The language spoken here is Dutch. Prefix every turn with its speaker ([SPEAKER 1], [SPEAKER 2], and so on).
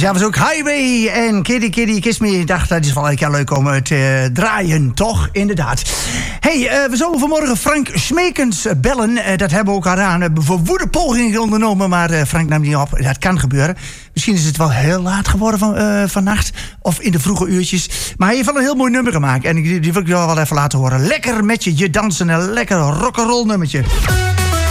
[SPEAKER 1] Ja, was ook Highway en Kitty Kiss Me. Ik dacht, dat is wel een keer leuk om te draaien, toch? Inderdaad. Hey, we zullen vanmorgen Frank Smekens bellen. Dat hebben we ook gedaan. We hebben verwoede pogingen ondernomen, maar Frank nam niet op. Dat kan gebeuren. Misschien is het wel heel laat geworden vannacht. Of in de vroege uurtjes. Maar hij heeft wel een heel mooi nummer gemaakt. En die wil ik wel even laten horen. Lekker met je dansen. Een lekker rock'n'roll nummertje.